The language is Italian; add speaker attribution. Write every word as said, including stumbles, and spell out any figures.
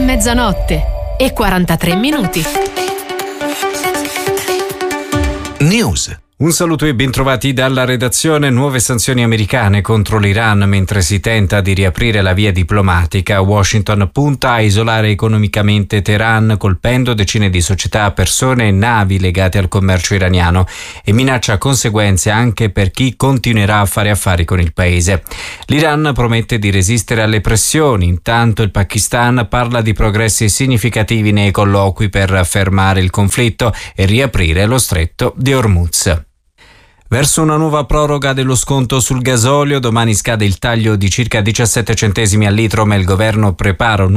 Speaker 1: mezzanotte e quarantatré minuti.
Speaker 2: News.
Speaker 3: Un saluto e bentrovati dalla redazione. Nuove sanzioni americane contro l'Iran mentre si tenta di riaprire la via diplomatica. Washington punta a isolare economicamente Teheran colpendo decine di società, persone e navi legate al commercio iraniano e minaccia conseguenze anche per chi continuerà a fare affari con il paese. L'Iran promette di resistere alle pressioni. Intanto il Pakistan parla di progressi significativi nei colloqui per fermare il conflitto e riaprire lo stretto di Hormuz. Verso una nuova proroga dello sconto sul gasolio, domani scade il taglio di circa diciassette centesimi al litro, ma il governo prepara un